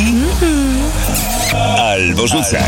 albo rzucaj.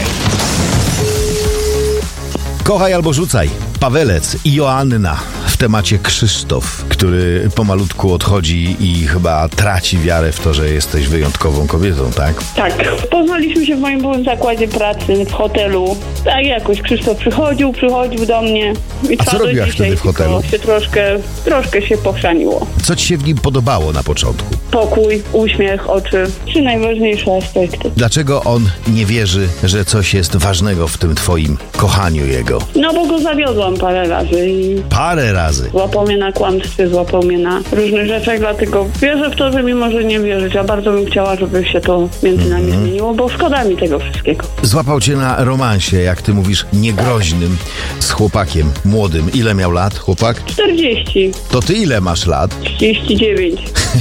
Kochaj albo rzucaj. Pawelec i Joanna w temacie Krzysztof, który pomalutku odchodzi i chyba traci wiarę w to, że jesteś wyjątkową kobietą, tak? Tak. Poznaliśmy się w moim byłym zakładzie pracy, w hotelu. Tak jakoś Krzysztof przychodził do mnie. I A co robiłaś wtedy w hotelu? Się troszkę się pochrzaniło. Co ci się w nim podobało na początku? Pokój, uśmiech, oczy. Trzy najważniejsze aspekty. Dlaczego on nie wierzy, że coś jest ważnego w tym twoim kochaniu jego? No bo go zawiodłam parę razy i Parę razy. złapał mnie na kłamstwie, złapał mnie na różnych rzeczach, dlatego wierzę w to, że mi może nie wierzyć, a bardzo bym chciała, żeby się to między nami zmieniło, bo szkoda mi tego wszystkiego. Złapał cię na romansie, jak ty mówisz, niegroźnym z chłopakiem młodym. Ile miał lat chłopak? 40, To ty ile masz lat? 39.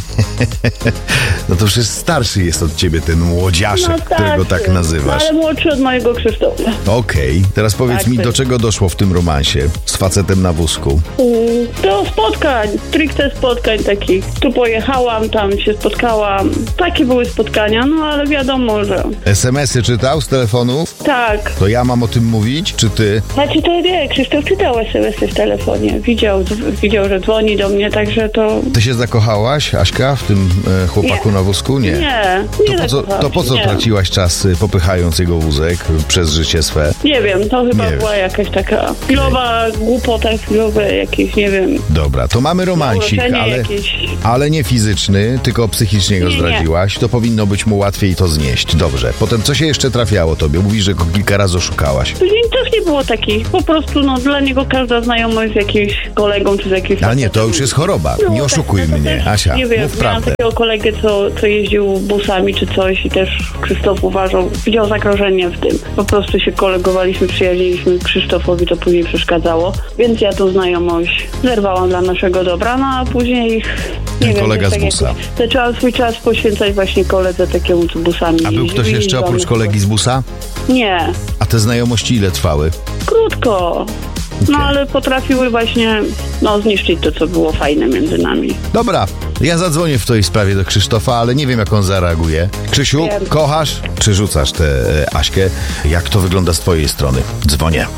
No to przecież starszy jest od ciebie ten młodziaszek, którego tak nazywasz. Ale młodszy od mojego Krzysztofa. Okej. Teraz powiedz Tak, mi, to do jest. czego doszło w tym romansie z facetem na wózku? Do spotkań, stricte spotkań takich. Tu pojechałam, tam się spotkałam. Takie były spotkania, no ale wiadomo, że SMS-y czytał z telefonów? tak. To ja mam o tym mówić, czy ty? Znaczy to nie, Krzysztof czytał SMS-y w telefonie. Widział, że dzwoni do mnie, także to... Ty się zakochałaś, Aśka, w tym chłopaku Nie. na wózku? Nie. Nie To po co nie. traciłaś czas popychając jego wózek przez życie swe? Nie wiem, to chyba Nie była wiesz. jakaś taka chwilowa głupota, chwilowe jakieś, nie wiem... Dobra, to mamy romansik, Zauroczenie jakieś. ale nie fizyczny, tylko psychicznie go Nie. zdradziłaś. To powinno być mu łatwiej to znieść. Dobrze. Potem co się jeszcze trafiało tobie? Mówisz, że go kilka razy oszukałaś. Też nie było takich. Po prostu, no, dla niego każda znajomość z jakimś kolegą, czy z jakimś... Ale nie, to już jest choroba. No, Nie oszukuj tak, no to mnie, też, Asia. nie wiem, Mów miałam prawdę. takiego kolegę, co jeździł busami czy coś i też Krzysztof widział zagrożenie w tym. Po prostu się kolegowaliśmy, przyjaźniliśmy. Krzysztofowi to później przeszkadzało, więc ja tą znajomość zerwałam dla naszego dobra, no a później Ten nie wiem, kolega tak z busa. jakoś zaczęłam swój czas poświęcać właśnie koledze takiemu, co busami A był jeździł ktoś i jeszcze oprócz jeździł. kolegi z busa? Nie, A te znajomości ile trwały? krótko. No ale potrafiły właśnie zniszczyć to, co było fajne między nami. Dobra, ja zadzwonię w tej sprawie do Krzysztofa, ale nie wiem, jak on zareaguje. Krzysiu, Wiem. kochasz czy rzucasz tę Aśkę? Jak to wygląda z twojej strony? Dzwonię.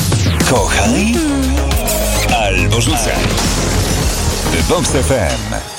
Kochaj albo rzucaj. Vox FM.